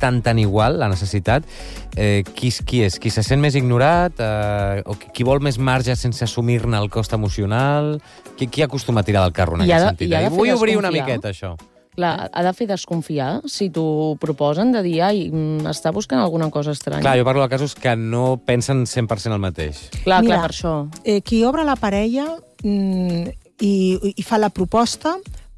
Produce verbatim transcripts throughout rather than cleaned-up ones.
tan, tan igual, la necessitat, eh, qui, qui és? Qui se sent més ignorat? Eh, o qui vol més marge sense assumir-ne el cost emocional? Qui, qui acostuma a tirar del carro en I ha aquest de- sentit? i ha de I fer vull obrir una desconfiar. miqueta, això. Clar, ha de fer desconfiar si t'ho proposen de dir, ai, mm, està buscant alguna cosa estranya. Clar, jo parlo de casos que no pensen cent per cent el mateix. clar, Mira, clar, per això. Eh, qui obre la parella mm, i, i fa la proposta,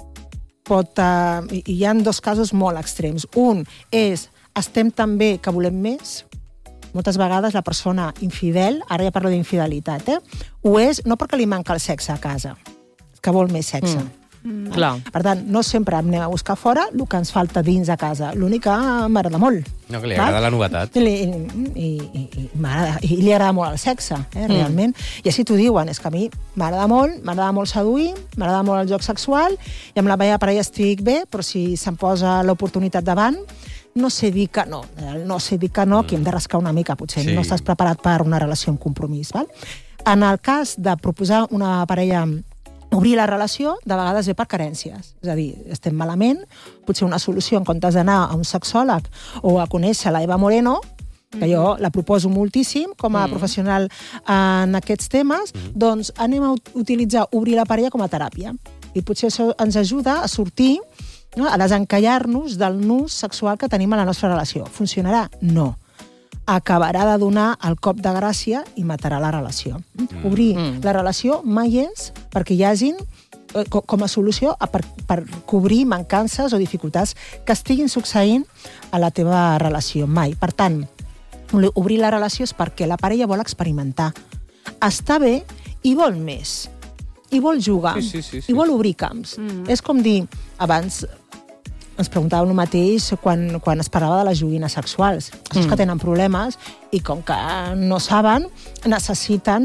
pot, eh, hi ha dos casos molt extrems. Un és, estem tan bé que volem més. Moltes vegades la persona infidel, ara ja parlo d'infidelitat, eh? ho és no perquè li manca el sexe a casa, que vol més sexe. Mm. Mm. Clar. Per tant, no sempre anem a buscar fora el que ens falta dins a casa. L'únic que m'agrada molt. No, que li agrada la novetat. I, i, i, i, m'agrada, i li agrada molt el sexe, eh, realment. Mm. I així t'ho diuen, és que a mi m'agrada molt, m'agrada molt seduir, m'agrada molt el joc sexual, i amb la meva parella estic bé, però si se'm posa l'oportunitat davant, no sé dir que no. No sé dir que no, mm. que hem de rascar una mica, potser Sí. no estàs preparat per una relació en compromís. Val? En el cas de proposar una parella obrir la relació, de vegades ve per carències. És a dir, estem malament, potser una solució en comptes d'anar a un sexòleg o a conèixer la Eva Moreno, que jo la proposo moltíssim com a professional en aquests temes, doncs anem a utilitzar obrir la parella com a teràpia. I potser això ens ajuda a sortir, no? a desencallar-nos del nus sexual que tenim a la nostra relació. Funcionarà? No. Acabarà de donar el cop de gràcia i matarà la relació. Mm. Obrir mm. la relació mai és perquè hi hagin eh, com a solució a per, per cobrir mancances o dificultats que estiguin succeint a la teva relació. Mai. Per tant, obrir la relació és perquè la parella vol experimentar. Està bé i vol més. I vol jugar. Sí, sí, sí, sí. I vol obrir camps. Mm. És com dir, abans ens preguntàvem el mateix quan, quan es parlava de les joguines sexuals. Els mm. que tenen problemes i com que no saben, necessiten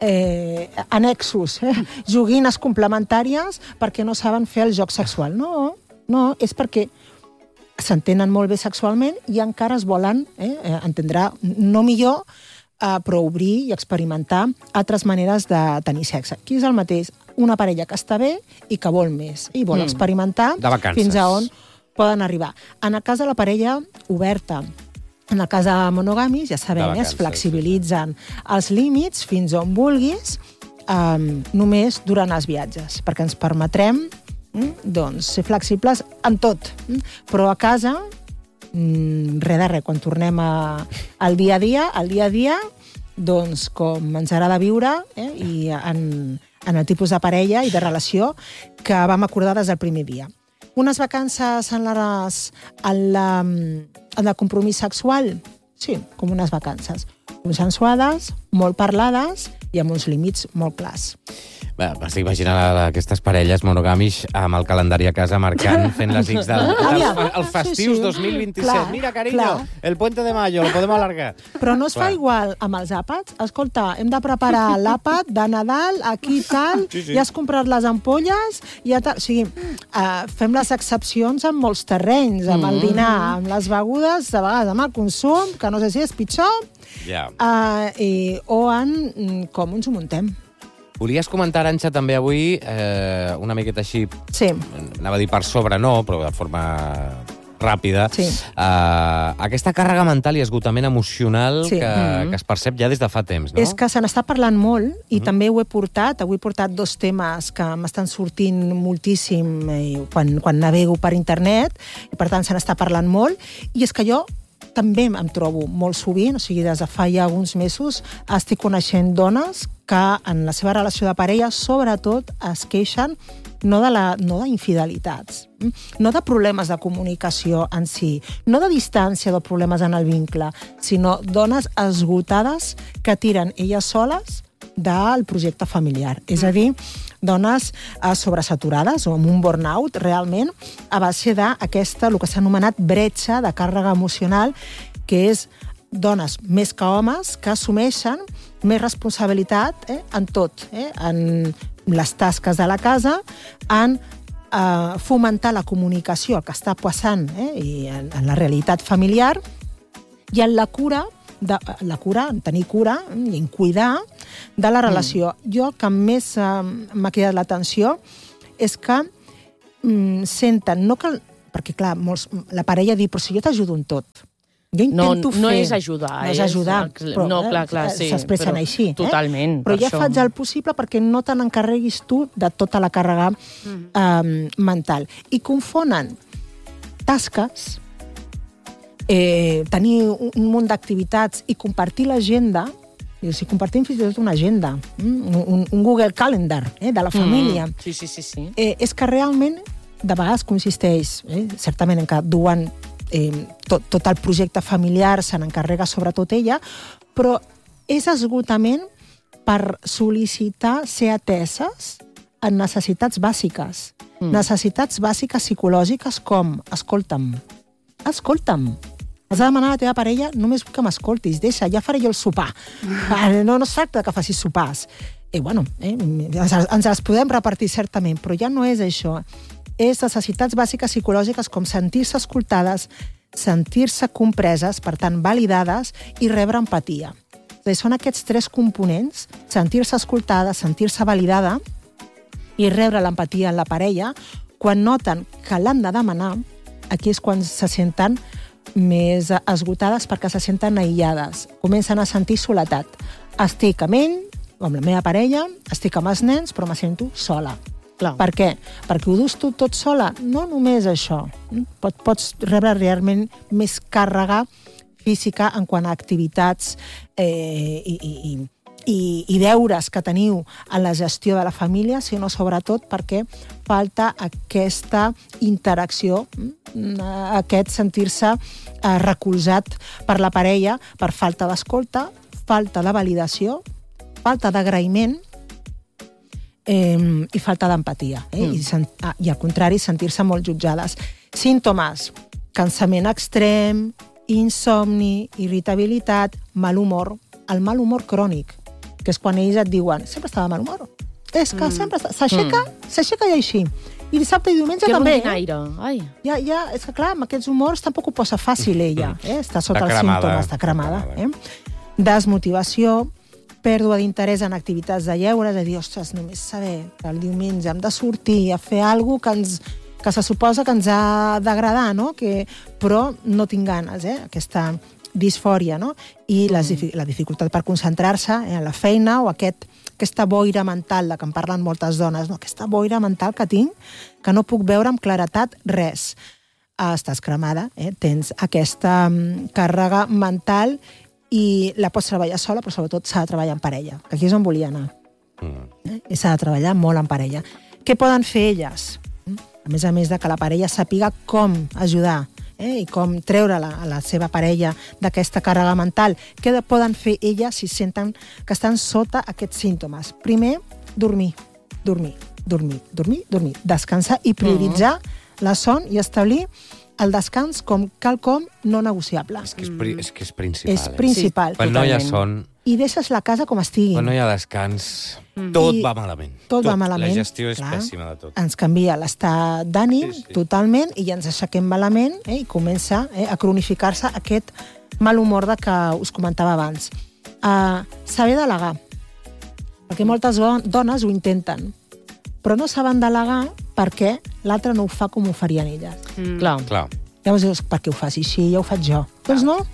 eh, annexos, eh? joguines complementàries perquè no saben fer el joc sexual. No, no, és perquè s'entenen molt bé sexualment i encara es volen eh, entendre no millor, eh, però obrir i experimentar altres maneres de tenir sexe. Aquí és el mateix, una parella que està bé i que vol més, i vol mm. experimentar de vacances. Fins a on poden arribar. En el cas de la parella oberta, en el cas de monogamis, ja sabem, vacances, es flexibilitzen sí, sí. els límits fins on vulguis, um, només durant els viatges, perquè ens permetrem mm, doncs, ser flexibles en tot. Mm? Però a casa, mm, res de res, quan tornem a, al dia a dia, al dia a dia, doncs com ens agrada viure eh, i en, en el tipus de parella i de relació que vam acordar des del primer dia. Unes vacances en, les, en, la, en el compromís sexual? Sí, com unes vacances. Consensuades, molt parlades i amb uns límits molt clars. Bé, m'estic imaginant aquestes parelles monogamis amb el calendari a casa marcant, fent les X del, Aviam. dels, els festius Sí, sí. dos mil vint-i-set. Clar, Mira, carinyo, clar. el puente de mayo, lo podem alargar. Però no es Clar. fa igual amb els àpats. Escolta, hem de preparar l'àpat de Nadal, aquí tal, Sí, sí. ja has comprat les ampolles, ja tal. O sigui, uh, fem les excepcions en molts terrenys, amb el dinar, amb les begudes, de vegades amb el consum, que no sé si és pitjor, Ja. uh, i, o en mm, com ens ho muntem. Volies comentar, Arantxa, també avui, eh, una miqueta així, Sí. anava a dir per sobre, no, però de forma ràpida, Sí. eh, aquesta càrrega mental i esgotament emocional Sí. que, Mm. que es percep ja des de fa temps, no? És que se n'està parlant molt i mm. també ho he portat, avui he portat dos temes que m'estan sortint moltíssim eh, quan, quan navego per internet i per tant se n'està parlant molt i és que jo també em trobo molt sovint, o sigui, des de fa ja alguns mesos estic coneixent dones que en la seva relació de parella sobretot es queixen no de la, no d'infidelitats, no de problemes de comunicació en si, no de distància de problemes en el vincle, sinó dones esgotades que tiren elles soles del projecte familiar. És a dir, dones eh, sobresaturades o amb un burnout realment a base d'aquesta, el que s'ha anomenat bretxa de càrrega emocional, que és dones més que homes que assumeixen més responsabilitat eh, en tot, eh, en les tasques de la casa, en eh, fomentar la comunicació, el que està passant eh, i en, en la realitat familiar, i en la cura, de, la cura, en tenir cura i en cuidar de la relació. Mm. Jo el que més eh, m'ha cridat l'atenció és que mm, senten, no que, perquè clar, molts, la parella diu, però si jo t'ajudo en tot. Jo No, intento no fer... és ajudar. No és ajudar, és- però no, eh, clar, clar, sí, s'expressen però així. Eh? totalment, Però per ja això. faig el possible perquè no te n'encarreguis tu de tota la càrrega eh, mental. I confonen tasques, eh, tenir un, un munt d'activitats i compartir l'agenda, i si compartim fins i tot una agenda, mm, un, un Google Calendar eh, de la família, Mm, sí, sí, sí, sí. eh, és que realment de vegades consisteix, eh, certament en que duen eh, tot, tot el projecte familiar, se n'encarrega sobretot ella, però és esgotament per sol·licitar ser ateses en necessitats bàsiques. Mm. Necessitats bàsiques psicològiques com, escolta'm, escolta'm, has de demanar a la teva parella, només vull que m'escoltis, deixa, ja faré jo el sopar. No, no es tracta que facis sopars. I bueno, eh, ens, ens els podem repartir certament, però ja no és això. És necessitats bàsiques psicològiques com sentir-se escoltades, sentir-se compreses, per tant, validades, i rebre empatia. És a dir, són aquests tres components, sentir-se escoltada, sentir-se validada i rebre l'empatia en la parella. Quan noten que l'han de demanar, aquí és quan se senten més esgotades perquè se senten aïllades. Comencen a sentir soledat. Estic amb ell, o amb la meva parella, estic amb els nens, però me sento sola. Clar. Per què? Perquè ho dus tu tot sola? No només això. Pot, pots rebre realment més càrrega física en quant a activitats eh, i, i, i, i deures que teniu a la gestió de la família, sinó sobretot perquè falta aquesta interacció, aquest sentir-se eh, recolzat per la parella per falta d'escolta, falta de validació, falta d'agraïment, Eh, i falta d'empatia. Eh? Mm. I, sen- ah, I al contrari, sentir-se molt jutjades. Símptomes: cansament extrem, insomni, irritabilitat, mal humor. El mal humor crònic, que és quan ells et diuen sempre està de mal humor. És que mm. sempre està... S'aixeca, mm. s'aixeca i així. I dissabte i diumenge Que també. rondinaire. Ai. Ja, ja, és que clar, amb aquests humors tampoc ho posa fàcil ella. Eh? Està sota Està els cremada, símptomes, està cremada. està Eh? Desmotivació, pèrdua d'interès en activitats de lleure, és a dir, ostres, només saber que el diumenge hem de sortir a fer alguna cosa que, ens, que se suposa que ens ha d'agradar, no? Que, però no tinc ganes, eh? Aquesta disfòria, no? I les, la dificultat per concentrar-se eh, en la feina o aquest, aquesta boira mental de què en parlen moltes dones, no? Aquesta boira mental que tinc, que no puc veure amb claretat res. Ah, estàs cremada, eh? Tens aquesta um, càrrega mental i la pots treballar sola, però sobretot s'ha de treballar en parella, que aquí és on volia anar. Mm. Eh? I s'ha de treballar molt en parella. Què poden fer elles? A més a més de que la parella sàpiga com ajudar eh? i com treure la, la seva parella d'aquesta càrrega mental. Què poden fer elles si senten que estan sota aquests símptomes? Primer, dormir, dormir, dormir, dormir, dormir. Descansar i prioritzar mm. la son i establir el descans com quelcom no negociable. És que és, pri és, que és principal. És principal. Eh? Quan no hi ha totalment. son, I deixes la casa com estigui. quan no hi ha descans, mm. tot I va malament. Tot, va malament. La gestió és clar, pèssima de tot. Ens canvia l'estat d'ànim Sí, sí. totalment i ens aixequem malament eh, i comença eh, a cronificar-se aquest mal humor de que us comentava abans. Uh, saber delegar. Perquè moltes dones ho intenten, però no saben delegar perquè l'altre no ho fa com ho farien elles. Mm. Clar. Clar. Llavors dius, per què ho faci així? Ja ho faig jo. Ah. Doncs no.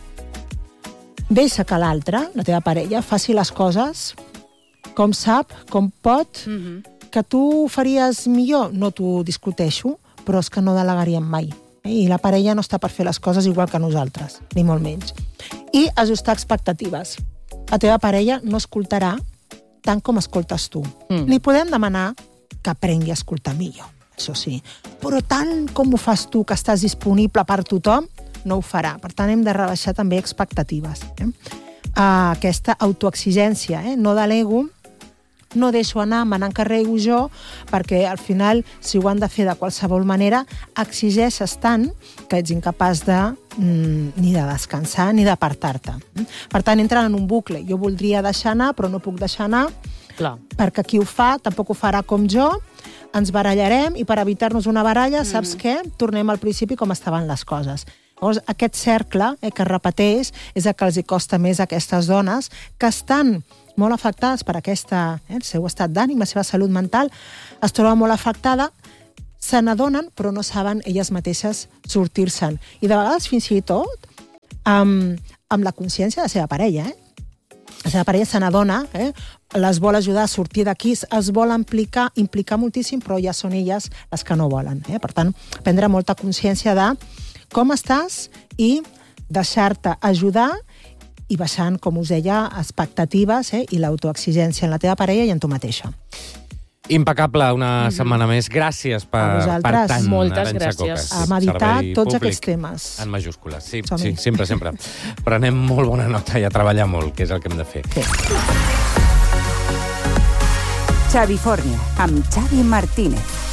Deixa que l'altre, la teva parella, faci les coses com sap, com pot, Mm -hmm. que tu ho faries millor. No t'ho discuteixo, però és que no delegaríem mai. I la parella no està per fer les coses igual que nosaltres, ni molt menys. I ajustar expectatives. La teva parella no escoltarà tant com escoltes tu. Mm. Li podem demanar que aprengui a escoltar millor, això sí. Però tant com ho fas tu, que estàs disponible per tothom, no ho farà. Per tant, hem de rebaixar també expectatives. Eh? Uh, aquesta autoexigència, eh? No delego, no deixo anar, me n'encarrego jo, perquè al final, si ho han de fer de qualsevol manera, exigeixes tant que ets incapaç de mm, ni de descansar ni d'apartar-te. Per tant, entren en un bucle. Jo voldria deixar anar, però no puc deixar anar, Clar. perquè qui ho fa tampoc ho farà com jo, ens barallarem i per evitar-nos una baralla, mm. saps què? Tornem al principi com estaven les coses. Llavors, aquest cercle eh, que es repeteix és el que els hi costa més a aquestes dones que estan molt afectades per aquesta, eh, el seu estat d'ànim, la seva salut mental, es troba molt afectada se n'adonen, però no saben elles mateixes sortir-se'n. I de vegades, fins i tot, amb, amb la consciència de la seva parella, eh? La seva parella se n'adona, eh? Les vol ajudar a sortir d'aquí, es vol implicar, implicar moltíssim, però ja són elles les que no volen. Eh? Per tant, prendre molta consciència de com estàs i deixar-te ajudar i baixant, com us deia, expectatives eh? i l'autoexigència en la teva parella i en tu mateixa. Impecable, una mm-hmm. setmana més. Gràcies per, per tant. Moltes gràcies. A meditar tots aquests temes. En majúscules, sí, sí, sempre, sempre. Prenem molt bona nota i a treballar molt, que és el que hem de fer. Sí. Xavi Fornia, amb Xavi Martínez.